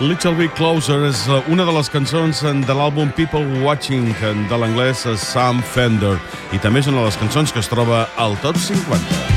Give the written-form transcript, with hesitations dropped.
Little Bit Closer és una de les cançons de l'àlbum People Watching de l'anglès Sam Fender i també és una de les cançons que es troba al Top 50.